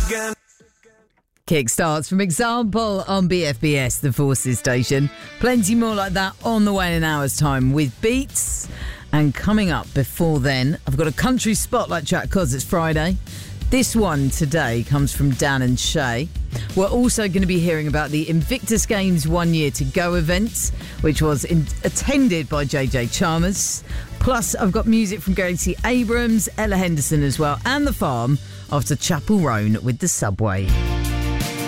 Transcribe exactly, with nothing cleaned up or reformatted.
Kickstarts from Example on B F B S, the Forces station. Plenty more like that on the way in an hour's time with Beats. And coming up before then, I've got a country spotlight track because it's Friday. This one today comes from Dan and Shay. We're also going to be hearing about the Invictus Games One Year to Go event, which was in- attended by J J Chalmers. Plus, I've got music from Gracie Abrams, Ella Henderson as well, and The Farm after Chapel Roan with The Subway.